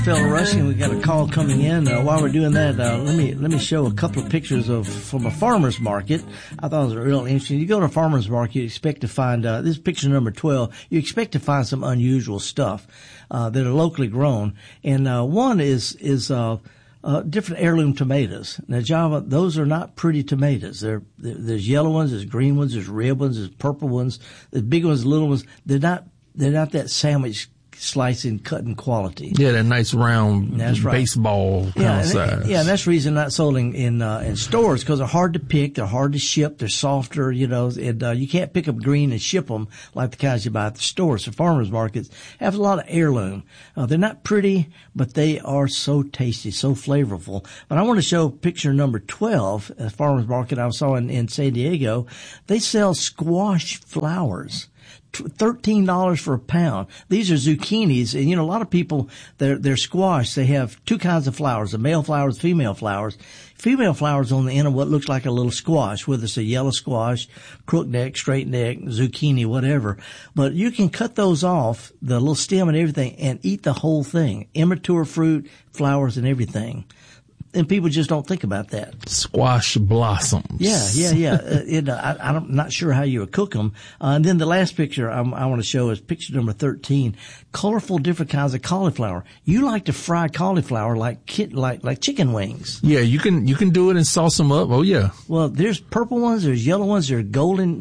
Fellow Rushing, we got a call coming in. While we're doing that, let me show a couple of pictures from a farmer's market. I thought it was real interesting. You go to a farmer's market, you expect to find, this is picture number 12, you expect to find some unusual stuff, that are locally grown. And, one is different heirloom tomatoes. Now, Java, those are not pretty tomatoes. There's yellow ones, there's green ones, there's red ones, there's purple ones, there's big ones, little ones. They're not that sandwich slicing, cutting quality. Yeah, that nice round baseball kind of size. Yeah, and that's the reason not sold in stores, because they're hard to pick, they're hard to ship, they're softer, and you can't pick up green and ship them like the kinds you buy at the stores. So farmers markets have a lot of heirloom. They're not pretty, but they are so tasty, so flavorful. But I want to show picture number 12, a farmers market I saw in San Diego. They sell squash flowers. $13 for a pound. These are zucchinis, and a lot of people, they're squash. They have two kinds of flowers: the male flowers, female flowers. Female flowers on the end of what looks like a little squash, whether it's a yellow squash, crook neck, straight neck, zucchini, whatever. But you can cut those off, the little stem and everything, and eat the whole thing. Immature fruit, flowers, and everything. And people just don't think about that. Squash blossoms. Yeah. I'm not sure how you would cook them. And then the last picture I want to show is picture number 13. Colorful, different kinds of cauliflower. You like to fry cauliflower like chicken wings. Yeah, you can do it and sauce them up. Oh yeah. Well, there's purple ones, there's yellow ones, there's golden,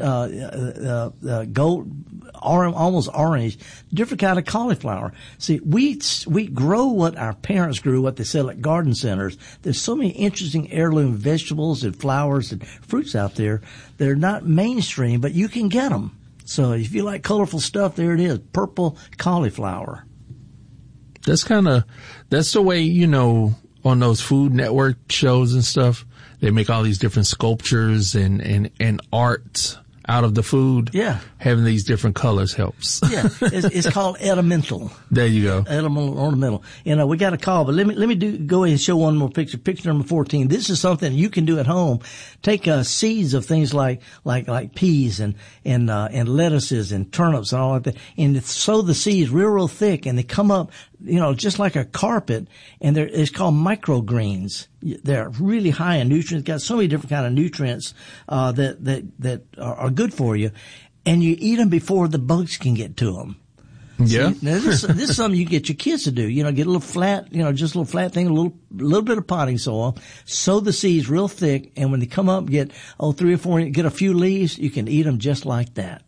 almost orange, different kind of cauliflower. See, we grow what our parents grew, what they sell at garden centers. There's so many interesting heirloom vegetables and flowers and fruits out there. They're not mainstream, but you can get them. So if you like colorful stuff, there it is, purple cauliflower. That's the way, on those Food Network shows and stuff, they make all these different sculptures and art out of the food. Yeah. Having these different colors helps. Yeah. It's called ornamental. There you go. Ornamental. We got a call, but let me go ahead and show one more picture. Picture number 14. This is something you can do at home. Take, seeds of things like peas and lettuces and turnips and all like that, and sow the seeds real thick, and they come up, just like a carpet, and it's called microgreens. They're really high in nutrients, got so many different kind of nutrients, that are good for you. And you eat them before the bugs can get to them. Yeah. See, now this is something you get your kids to do. Get a little flat, just a little flat thing, a little bit of potting soil, sow the seeds real thick, and when they come up, get 3 or 4, get a few leaves, you can eat them just like that.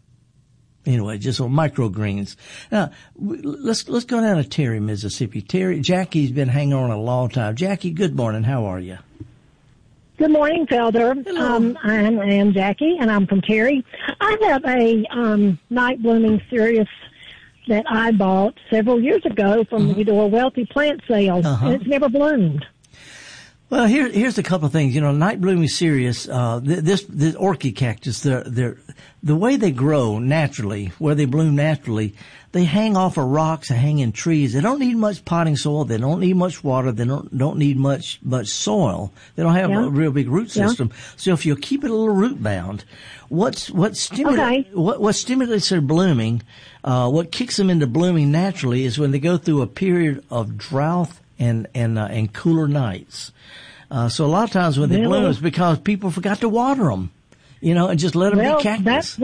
Anyway, just little microgreens. Now, let's go down to Terry, Mississippi. Terry, Jackie's been hanging on a long time. Jackie, good morning. How are you? Good morning, Felder. I am Jackie, and I'm from Terry. I have a night blooming cereus that I bought several years ago from a wealthy plant sale, and it's never bloomed. Well, here's a couple of things. Night blooming cereus, this orchid cactus, the way they grow naturally, where they bloom naturally, they hang off of rocks and hang in trees. They don't need much potting soil. They don't need much water. They don't need much soil. They don't have a real big root system. Yeah. So if you'll keep it a little root bound, what stimulates their blooming, what kicks them into blooming naturally is when they go through a period of drought and cooler nights. So a lot of times when they bloom, it's because people forgot to water them, and just let them be cactus.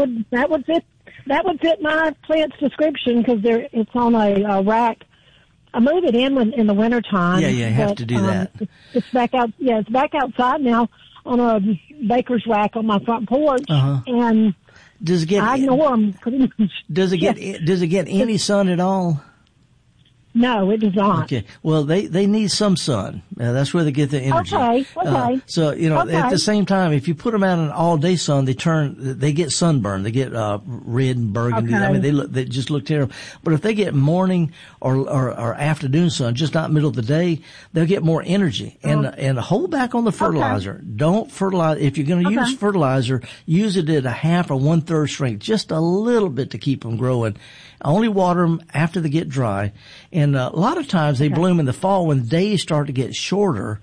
That would fit my plant's description, because it's on a rack. I move it in the wintertime. Yeah, you have to do that. It's back out. Yeah, it's back outside now on a baker's rack on my front porch, and I ignore them pretty much. Does it get any sun at all? No, it does not. Okay. Well, they need some sun. That's where they get the energy. Okay. So, at the same time, if you put them out in all day sun, they get sunburn. They get, red and burgundy. Okay. I mean, they just look terrible. But if they get morning or afternoon sun, just not middle of the day, they'll get more energy. And hold back on the fertilizer. Okay. Don't fertilize. If you're going to use fertilizer, use it at a half or 1/3 strength, just a little bit to keep them growing. Only water them after they get dry. And a lot of times they bloom in the fall when days start to get shorter.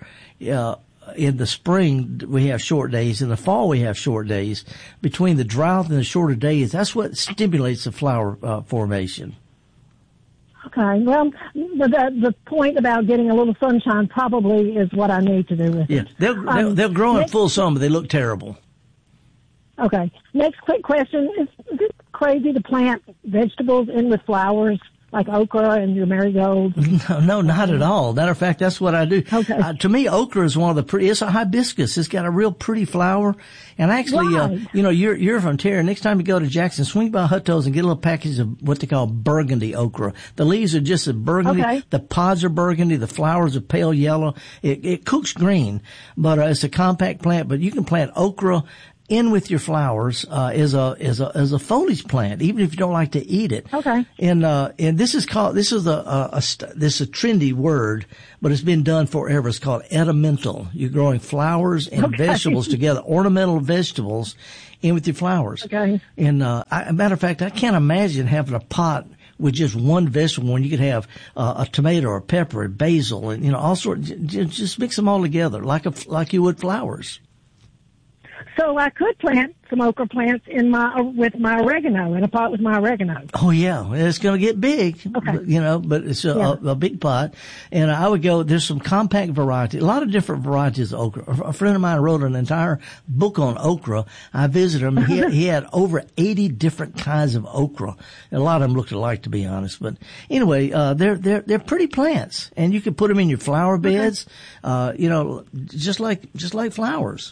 In the spring, we have short days. In the fall, we have short days. Between the drought and the shorter days, that's what stimulates the flower formation. Okay. Well, the point about getting a little sunshine probably is what I need to do with it. They'll grow in full sun, but they look terrible. Okay. Next quick question. Is it crazy to plant vegetables in with flowers like okra and your marigolds? No, not at all. Matter of fact, that's what I do. Okay. To me, okra is one of the pretty, it's a hibiscus. It's got a real pretty flower. And actually, Right. You're from Terry. Next time you go to Jackson, swing by Hutto's and get a little package of what they call burgundy okra. The leaves are just a burgundy. Okay. The pods are burgundy. The flowers are pale yellow. It cooks green, but it's a compact plant. But you can plant okra in with your flowers is a foliage plant, even if you don't like to eat it. Okay. And this is a trendy word, but it's been done forever. It's called ornamental. You're growing flowers and vegetables together, ornamental vegetables in with your flowers. Okay. And matter of fact, I can't imagine having a pot with just one vegetable when you could have a tomato or pepper and basil and all sorts. Just mix them all together like you would flowers. So I could plant some okra plants with my oregano, in a pot with my oregano. Oh yeah, it's going to get big, okay. but it's a big pot. And I would go, there's some compact variety, a lot of different varieties of okra. A friend of mine wrote an entire book on okra. I visited him. He had over 80 different kinds of okra. And a lot of them looked alike, to be honest. But anyway, they're pretty plants, and you can put them in your flower beds, just like flowers.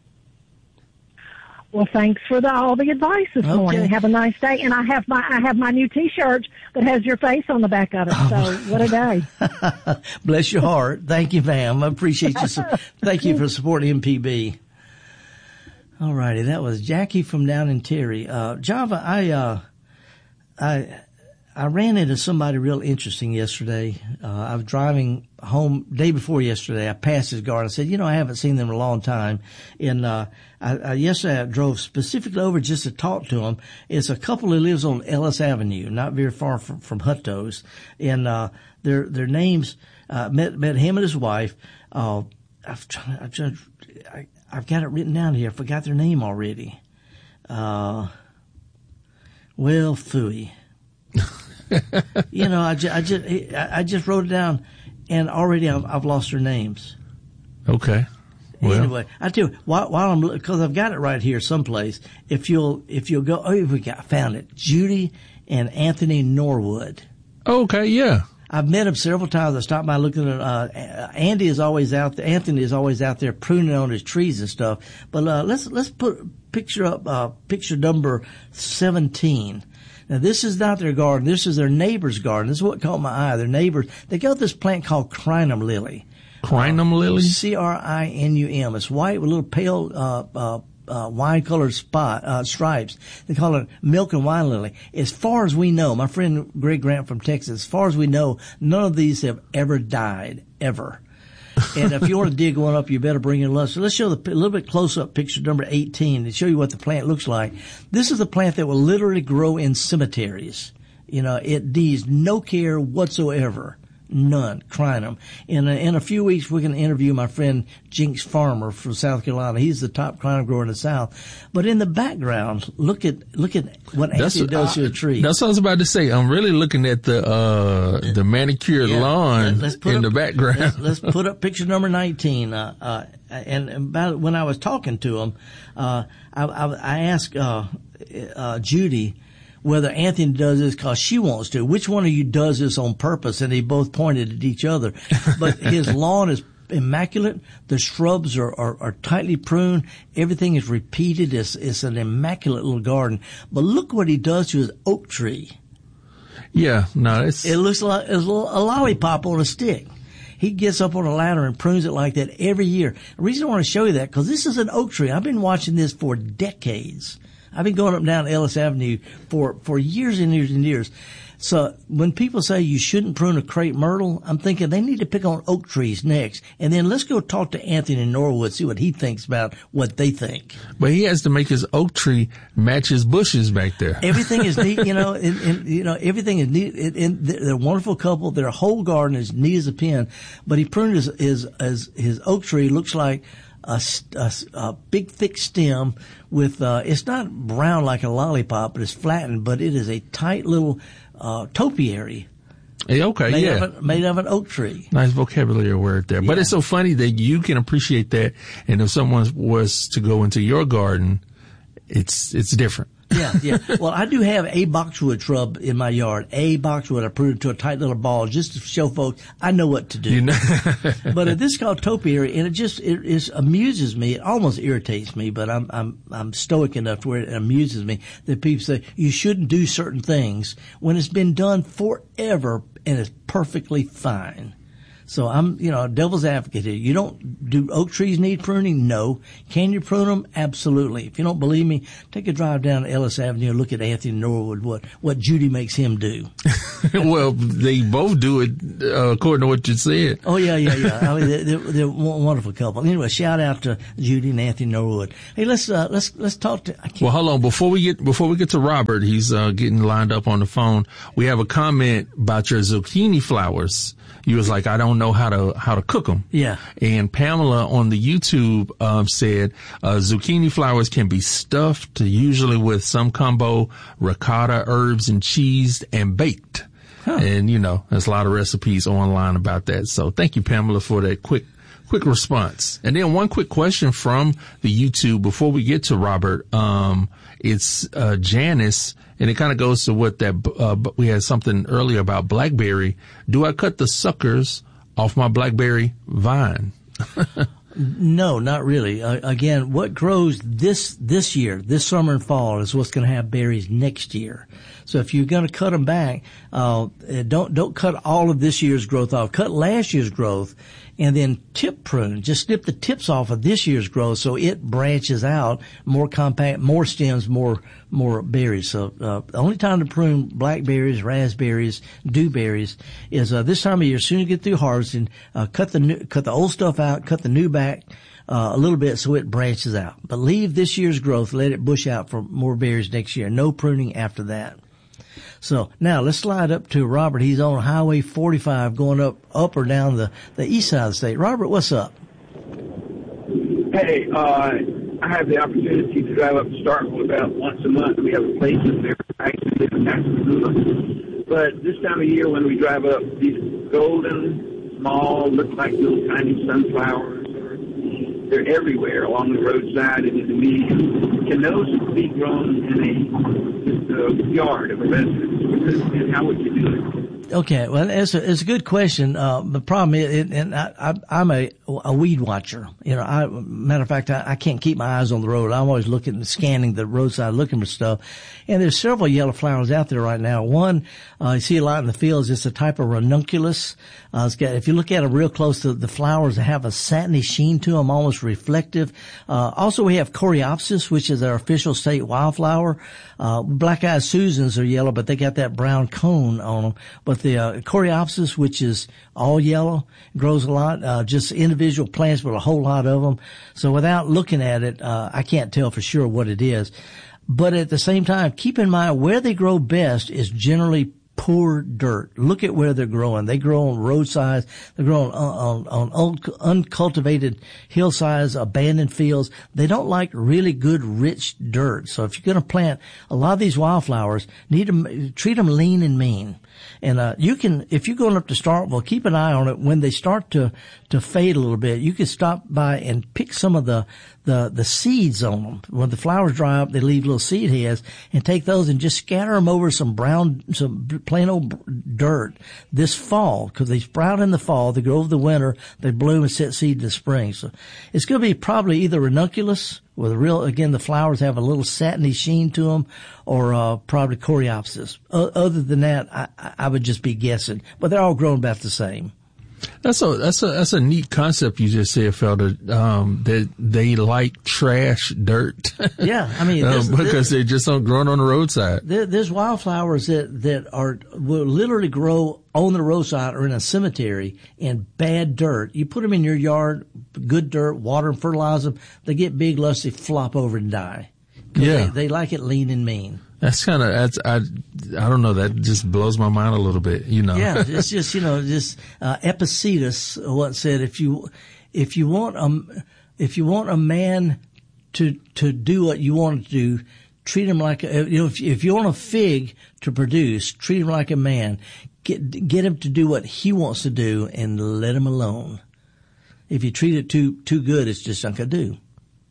Well, thanks for all the advice this morning. Have a nice day. And I have my new T-shirt that has your face on the back of it. So what a day! Bless your heart. Thank you, ma'am. I appreciate you. Thank you for supporting MPB. All righty, that was Jackie from down in Terry. Java, I ran into somebody real interesting yesterday. I was driving home day before yesterday. I passed his garden. I said, I haven't seen them in a long time. And yesterday I drove specifically over just to talk to him. It's a couple who lives on Ellis Avenue, not very far from Hutto's. And their names, met him and his wife. I've got it written down here. I forgot their name already. Phooey. I just wrote it down, and already I've lost their names. Okay. Well. Anyway, I tell you, while I'm, because I've got it right here someplace. If you'll go, found it. Judy and Anthony Norwood. Okay, yeah. I've met them several times. I stopped by looking at, Anthony is always out there pruning on his trees and stuff. But, let's put picture number 17. Now, this is not their garden. This is their neighbor's garden. This is what caught my eye. Their neighbors, they got this plant called crinum lily. Crinum lily? CRINUM. It's white with little pale, wine-colored stripes. They call it milk and wine lily. As far as we know, my friend Greg Grant from Texas, as far as we know, none of these have ever died, ever. And if you want to dig one up, you better bring it along. So let's show a little bit close-up picture number 18 to show you what the plant looks like. This is a plant that will literally grow in cemeteries. It needs no care whatsoever. None. Crinum. In a few weeks, we're going to interview my friend Jinx Farmer from South Carolina. He's the top crinum grower in the South. But in the background, look at what Anthony does to a tree. That's what I was about to say. I'm really looking at the manicured lawn in the background. Let's put up picture number 19. And about when I was talking to him, I asked Judy whether Anthony does this because she wants to. Which one of you does this on purpose? And they both pointed at each other. But his lawn is immaculate. The shrubs are tightly pruned. Everything is repeated. It's an immaculate little garden. But look what he does to his oak tree. Yeah, no, it looks like a lollipop on a stick. He gets up on a ladder and prunes it like that every year. The reason I want to show you that, because this is an oak tree. I've been watching this for decades. I've been going up and down Ellis Avenue for years and years and years. So when people say you shouldn't prune a crepe myrtle, I'm thinking they need to pick on oak trees next. And then let's go talk to Anthony Norwood, see what he thinks about what they think. But he has to make his oak tree match his bushes back there. Everything is neat, everything is neat. They're a wonderful couple. Their whole garden is neat as a pin. But he pruned his oak tree looks like a big thick stem with, it's not brown like a lollipop, but it's flattened, but it is a tight little, topiary. Okay, made of an oak tree. Nice vocabulary word there. Yeah. But it's so funny that you can appreciate that, and if someone was to go into your garden, it's different. Yeah. Well, I do have a boxwood shrub in my yard. A boxwood. I put it to a tight little ball just to show folks I know what to do. But this is called topiary, and it amuses me. It almost irritates me, but I'm stoic enough to where it amuses me that people say you shouldn't do certain things when it's been done forever and it's perfectly fine. So I'm, a devil's advocate here. Do oak trees need pruning? No. Can you prune them? Absolutely. If you don't believe me, take a drive down to Ellis Avenue and look at Anthony Norwood, what Judy makes him do. Well, they both do it, according to what you said. Oh, yeah. I mean, they're a wonderful couple. Anyway, shout out to Judy and Anthony Norwood. Hey, let's talk to, well, hold on. Before we get to Robert, he's, getting lined up on the phone. We have a comment about your zucchini flowers. You was like, I don't know how to cook them. Yeah. And Pamela on the YouTube, said, zucchini flowers can be stuffed, usually with some combo ricotta, herbs, and cheese, and baked. Huh. And, there's a lot of recipes online about that. So thank you, Pamela, for that quick response. And then one quick question from the YouTube before we get to Robert. It's Janice, and it kind of goes to what we had something earlier about blackberry. Do I cut the suckers off my blackberry vine? No, not really. Again, what grows this year, this summer and fall, is what's going to have berries next year. So if you're going to cut them back, don't cut all of this year's growth off. Cut last year's growth, and then tip prune. Just snip the tips off of this year's growth so it branches out more compact, more stems, more berries. So the only time to prune blackberries, raspberries, dewberries is this time of year. As soon as you get through harvesting, cut the old stuff out, cut the new back a little bit so it branches out. But leave this year's growth, let it bush out for more berries next year. No pruning after that. So now let's slide up to Robert. He's on Highway 45 going up or down the east side of the state. Robert, what's up? Hey, I have the opportunity to drive up to Starkville about once a month. We have a place up there. I actually live in Pascagoula. But this time of year when we drive up, these golden, small, look like little tiny sunflowers, they're everywhere along the roadside and in the median. Can those be grown in a yard of a residence? And how would you do it? Okay, well, it's a good question. The problem is, and I'm a weed watcher. Matter of fact, I can't keep my eyes on the road. I'm always scanning the roadside, looking for stuff. And there's several yellow flowers out there right now. One, you see a lot in the fields. It's a type of ranunculus. If you look at them real close, the flowers have a satiny sheen to them, almost reflective. Also, we have Coreopsis, which is our official state wildflower. Black-eyed Susans are yellow, but they got that brown cone on them. But the Coreopsis, which is all yellow, grows a lot, just individual plants with a whole lot of them. So without looking at it, I can't tell for sure what it is. But at the same time, keep in mind where they grow best is generally poor dirt. Look at where they're growing. They grow on roadsides. They grow on uncultivated hillsides, abandoned fields. They don't like really good, rich dirt. So if you're going to plant a lot of these wildflowers, treat them lean and mean. And if you're going up to Starkville, keep an eye on it. When they start to fade a little bit, you can stop by and pick some of the seeds on them. When the flowers dry up, they leave little seed heads, and take those and just scatter them over some plain old dirt this fall, because they sprout in the fall, they grow over the winter, they bloom and set seed in the spring. So it's going to be probably either ranunculus, with the flowers have a little satiny sheen to them, or probably Coreopsis. Other than that, I would just be guessing, but they're all grown about the same. That's a neat concept you just said, Felder, that they like trash dirt. Yeah, I mean, because they just don't grow on the roadside. There's wildflowers that will literally grow on the roadside or in a cemetery in bad dirt. You put them in your yard, good dirt, water and fertilize them, they get big, lusty, flop over and die. Yeah. They like it lean and mean. That's I don't know, that just blows my mind a little bit, Yeah, it's just, Epictetus once said, if you want a man to do what you want to do, treat him like if you want a fig to produce, treat him like a man. Get him to do what he wants to do and let him alone. If you treat it too good, it's just not going to do.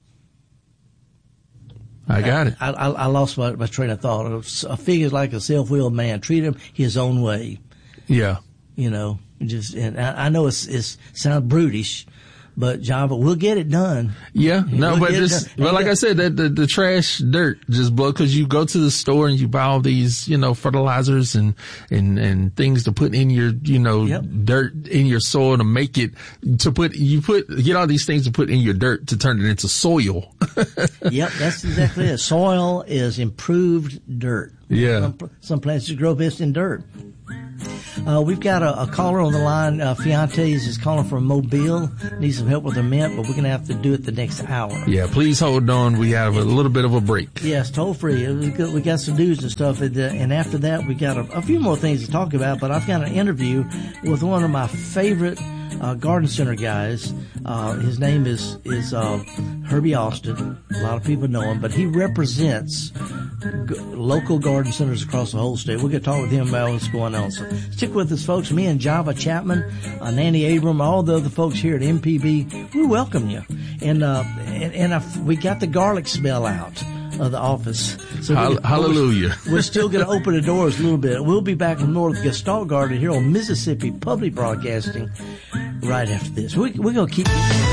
I got it. I lost my train of thought. A fig is like a self-willed man. Treat him his own way. Yeah. And I know it sounds brutish, but John, we'll get it done. Yeah, no, but like I said, the trash dirt just blow, cause you go to the store and you buy all these, fertilizers and things to put in your, dirt in your soil to make it, get all these things to put in your dirt to turn it into soil. Yep, that's exactly it. Soil is improved dirt. Yeah. Some plants grow best in dirt. We've got a caller on the line. Fiantes is calling from Mobile. Needs some help with a mint, but we're going to have to do it the next hour. Yeah, please hold on. We have a little bit of a break. Yes, toll free. We got some news and stuff. And after that, we got a few more things to talk about, but I've got an interview with one of my favorite garden center guys. His name is Herbie Austin. A lot of people know him, but he represents local garden centers across the whole state. We're going to talk with him about what's going on. So stick with us, folks. Me and Java Chapman, Nanny Abram, all the other folks here at MPB, we welcome you. And we got the garlic smell out of the office. So hallelujah. We're still going to open the doors a little bit. We'll be back from North Gestalt Garden here on Mississippi Public Broadcasting right after this. We're going to keep...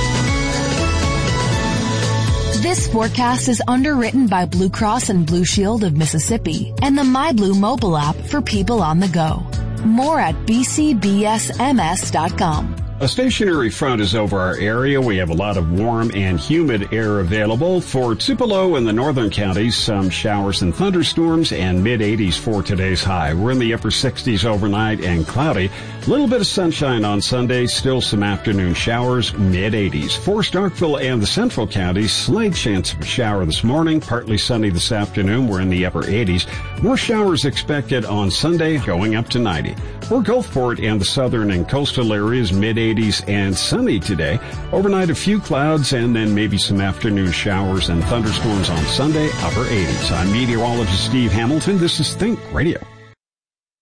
This forecast is underwritten by Blue Cross and Blue Shield of Mississippi and the MyBlue mobile app for people on the go. More at bcbsms.com. A stationary front is over our area. We have a lot of warm and humid air available. For Tupelo and the northern counties, some showers and thunderstorms and mid-80s for today's high. We're in the upper 60s overnight and cloudy. A little bit of sunshine on Sunday, still some afternoon showers, mid-80s. For Starkville and the central counties, slight chance of a shower this morning, partly sunny this afternoon. We're in the upper 80s. More showers expected on Sunday, going up to 90. For Gulfport and the southern and coastal areas, mid-80s and sunny today. Overnight, a few clouds and then maybe some afternoon showers and thunderstorms on Sunday, upper 80s. I'm meteorologist Steve Hamilton. This is Think Radio.